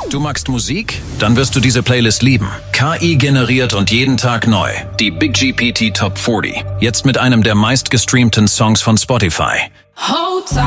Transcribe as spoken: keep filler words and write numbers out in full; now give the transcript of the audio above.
Du magst Musik? Dann wirst du diese Playlist lieben. K I generiert und jeden Tag neu. Die Big G P T Top vierzig. Jetzt mit einem der meistgestreamten Songs von Spotify. Hold tight.